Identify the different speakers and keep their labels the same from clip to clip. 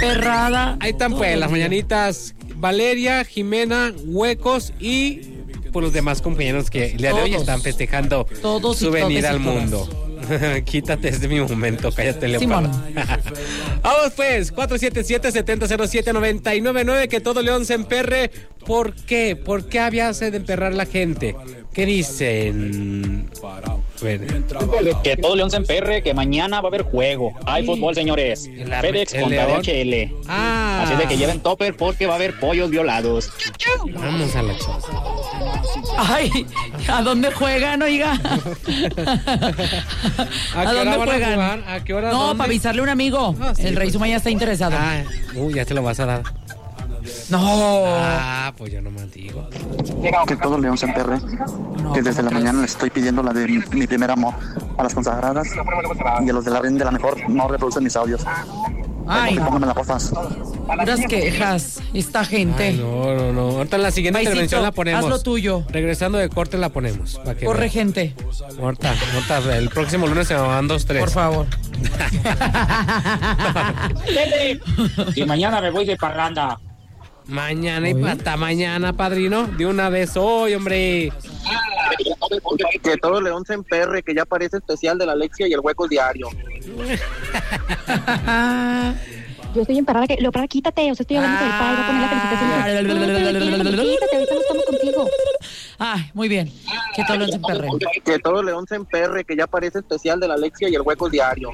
Speaker 1: emperrada.
Speaker 2: Ahí están pues las mañanitas Valeria, Jimena, Huecos y por los demás compañeros que el día de hoy están festejando su venida al mundo. Quítate, es de mi momento, cállate, Leopardo. Vamos pues, 477-7007-999, que todo León se emperre. ¿Por qué? ¿Por qué había de emperrar la gente? ¿Qué dicen?
Speaker 3: Que todo León se emperre, que mañana va a haber juego. Hay fútbol, señores. FedEx contra DHL. Así de que lleven topper porque va a haber pollos violados.
Speaker 2: Vamos a la chica.
Speaker 1: Ay, ¿a dónde juegan, oiga?
Speaker 2: ¿A dónde juegan? ¿A qué hora?
Speaker 1: No,
Speaker 2: ¿dónde?
Speaker 1: para avisarle a un amigo. Sí, el Rey Sumaya está interesado.
Speaker 2: Ya te lo vas a dar.
Speaker 1: No.
Speaker 2: Pues yo no me digo.
Speaker 4: Que todo León se emperre. Que desde la mañana le estoy pidiendo la de mi primer amor a las consagradas y a los de la Reina de la Mejor no reproducen mis audios.
Speaker 1: Ay,
Speaker 4: pónganmela, porfas.
Speaker 1: Puras quejas, esta gente.
Speaker 2: Ay, no. Ahorita en la siguiente intervención la ponemos.
Speaker 1: Haz lo tuyo.
Speaker 2: Regresando de corte la ponemos.
Speaker 1: Corre, gente.
Speaker 2: Ahorita, el próximo lunes se me van 2-3.
Speaker 1: Por favor.
Speaker 3: Y mañana me voy de parranda.
Speaker 2: Mañana y hasta mañana, padrino. De una vez hoy, hombre.
Speaker 5: Que todo León se emperre, que ya parece especial de la Alexia y el Huecos diario.
Speaker 6: Yo estoy emperrada, que Leopardo, quítate, o sea, estoy hablando con el padre, voy a poner la felicitación. Quítate, ahorita no estamos contigo.
Speaker 1: Ay, muy bien. Que todo León se emperre.
Speaker 5: Que todo León se emperre, que ya parece especial de la Alexia y el Huecos diario.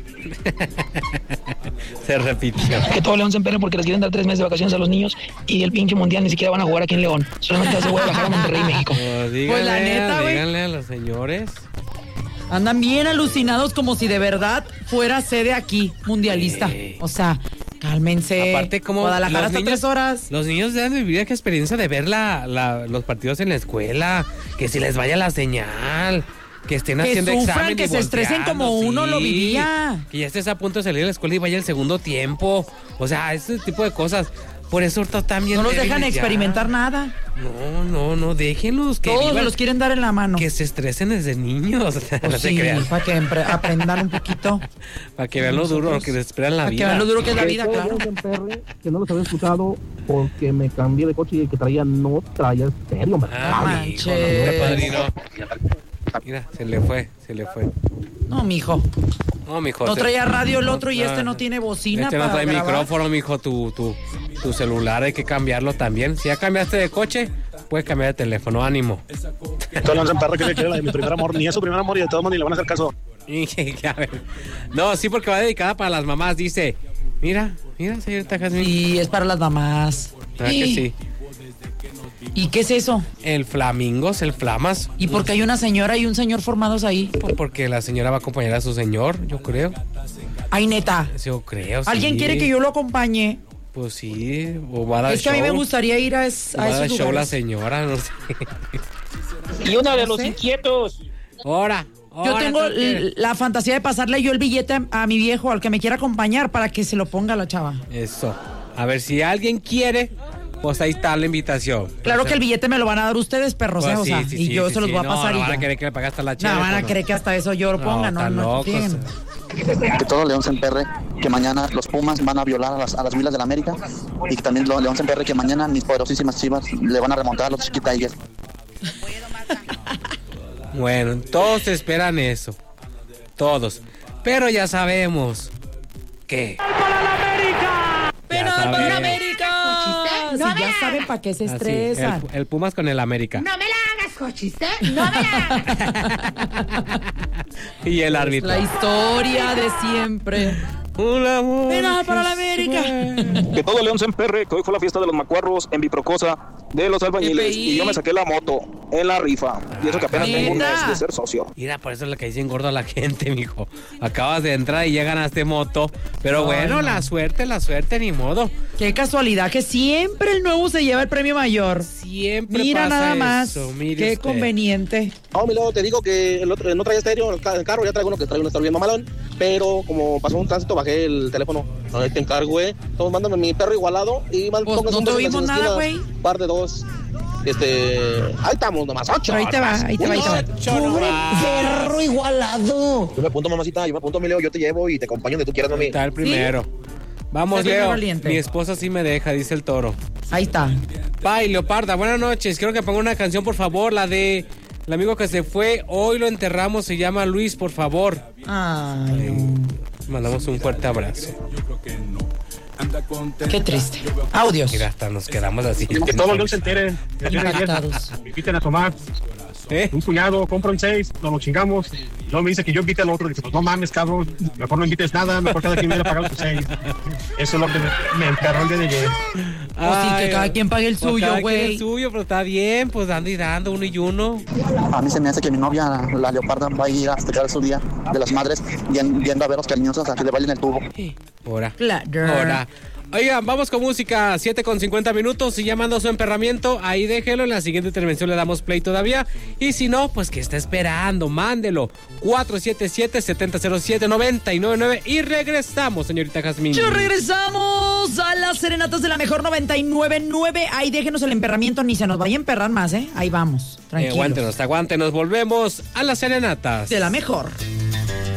Speaker 2: Se repitió.
Speaker 7: Que todo León se emperre porque les quieren dar 3 meses de vacaciones a los niños y el pinche mundial ni siquiera van a jugar aquí en León. Solamente se voy a bajar a Monterrey, México.
Speaker 2: Pues
Speaker 1: la neta, güey.
Speaker 2: Díganle a los señores.
Speaker 1: Andan bien alucinados como si de verdad fuera sede aquí, mundialista. O sea, cálmense.
Speaker 2: Aparte, como
Speaker 1: Guadalajara hasta 3 horas.
Speaker 2: Los niños deben vivir qué experiencia de ver los partidos en la escuela, que si les vaya la señal, que estén haciendo examen,
Speaker 1: que se estresen como uno lo vivía.
Speaker 2: Que ya estés a punto de salir de la escuela y vaya el segundo tiempo. O sea, ese tipo de cosas. Por eso ahorita también.
Speaker 1: No los dejan experimentar nada.
Speaker 2: No, déjenlos. Que
Speaker 1: todos los quieren dar en la mano.
Speaker 2: Que se estresen desde niños.
Speaker 1: Pues no se crean. Para que aprendan un poquito.
Speaker 2: Para que vean lo duro que les espera en la vida.
Speaker 1: Para que vean lo duro que es la vida, claro.
Speaker 8: Que no los había escuchado porque me cambié de coche y el que traía no traía estéreo.
Speaker 1: Manches.
Speaker 2: Padrino. Mira, se le fue.
Speaker 1: No, mijo. No traía radio el otro y este no tiene bocina.
Speaker 2: Este no trae micrófono, mijo. Tu celular hay que cambiarlo también. Si ya cambiaste de coche, puedes cambiar de teléfono. Ánimo.
Speaker 8: Todo León se emperre que le quiere la de mi primer amor. Ni es su primer amor y de todos modos ni le van a hacer caso.
Speaker 2: No, sí, porque va dedicada para las mamás. Dice, mira, señorita Jazmín.
Speaker 1: Sí, es para las mamás.
Speaker 2: ¿Verdad que sí?
Speaker 1: ¿Y qué es eso?
Speaker 2: El Flamingos, el Flamas.
Speaker 1: ¿Y porque hay una señora y un señor formados ahí?
Speaker 2: Porque la señora va a acompañar a su señor, yo creo.
Speaker 1: Ay, neta.
Speaker 2: Yo creo,
Speaker 1: ¿Alguien quiere que yo lo acompañe?
Speaker 2: Pues sí, o va a dar show.
Speaker 1: Es que a mí me gustaría ir a esos lugares.
Speaker 2: Show la señora, no sé.
Speaker 3: Y una de los inquietos.
Speaker 2: Ahora.
Speaker 1: Yo tengo la fantasía de pasarle yo el billete a mi viejo, al que me quiera acompañar, para que se lo ponga la chava.
Speaker 2: Eso. A ver, si alguien quiere, pues ahí está la invitación.
Speaker 1: Claro que el billete me lo van a dar ustedes, perros,
Speaker 2: pues
Speaker 1: o sea, y yo se los voy a pasar.
Speaker 2: No van a querer que le pague hasta la chava.
Speaker 1: No, van a querer que hasta eso yo lo ponga, no.
Speaker 4: Que todo León se emperre, que mañana los Pumas van a violar a las Huilas del América y que también León se emperre, que mañana mis poderosísimas Chivas le van a remontar a los Chiquita Tigers.
Speaker 2: Bueno, todos esperan eso. Todos. Pero ya sabemos que...
Speaker 1: ¡Para la América! ¡Penal para la América! Si ya saben para qué se estresan.
Speaker 2: El Pumas con el América.
Speaker 6: No me la hagas, cochiste. No me la hagas.
Speaker 2: Y el árbitro.
Speaker 1: La historia de siempre.
Speaker 2: Un amor.
Speaker 1: Penal para la América.
Speaker 7: Que todo León se emperre, que hoy fue la fiesta de los macuarros en Biprocosa de los albañiles y yo me saqué la moto en la rifa. Y eso que apenas tengo un mes de ser socio.
Speaker 2: Mira, por eso es lo que dicen gordo a la gente, mijo. Acabas de entrar y ya ganaste moto. Pero bueno, la suerte, ni modo.
Speaker 1: Qué casualidad que siempre el nuevo se lleva el premio mayor.
Speaker 2: Siempre
Speaker 1: mira
Speaker 2: pasa
Speaker 1: nada más.
Speaker 2: Eso, mire
Speaker 1: qué
Speaker 2: usted.
Speaker 1: Conveniente.
Speaker 5: No, mi loco, te digo que el otro no traía estéreo en el carro, ya traigo uno que trae un estéreo bien mamalón. Pero como pasó un tránsito, bajé el teléfono. Ahí te encargo, Todos mándame mi perro igualado y
Speaker 1: pues no te oímos nada, güey.
Speaker 5: Par de 2. Ahí estamos nomás, 8.
Speaker 1: Ahí te va.
Speaker 5: Pobre perro igualado. Yo me apunto, mamacita, mi Leo, yo te llevo y te acompaño donde tú quieras, mami.
Speaker 2: Está el primero. Vamos, Leo. Mi esposa sí me deja, dice el Toro.
Speaker 1: Ahí está.
Speaker 2: Pai, Leoparda, buenas noches. Quiero que ponga una canción, por favor, la de el amigo que se fue. Hoy lo enterramos, se llama Luis, por favor.
Speaker 1: Ay,
Speaker 2: mandamos un fuerte abrazo.
Speaker 1: Qué triste. Audios.
Speaker 2: Mira, hasta nos quedamos así.
Speaker 9: Que todo el mundo se entere. Me inviten a tomar. Un puñado, compro en 6, nos lo chingamos. Luego me dice que yo invite al otro. Dice, pues no mames, cabrón. Mejor no invites nada, mejor cada quien hubiera pagado sus 6. Eso es lo que me enterró el día de ayer.
Speaker 1: Pues sí, que cada quien pague el suyo, güey.
Speaker 2: El suyo, pero está bien, pues dando y dando, uno y uno.
Speaker 4: A mí se me hace que mi novia, la Leoparda, va a ir a festejar su día de las madres yendo a ver a los cariñosos a que le bailen el tubo.
Speaker 2: Ahora.
Speaker 1: Claro.
Speaker 2: Oigan, vamos con música, 7:50 y llamando su emperramiento, ahí déjelo, en la siguiente intervención le damos play todavía, y si no, pues que está esperando, mándelo, 477-7007-999, y regresamos, señorita Jazmín.
Speaker 1: Ya regresamos a las serenatas de la mejor 99.9, ahí déjenos el emperramiento, ni se nos vaya a emperrar más, ahí vamos, tranquilos.
Speaker 2: Aguántenos, volvemos a las serenatas.
Speaker 1: De la mejor.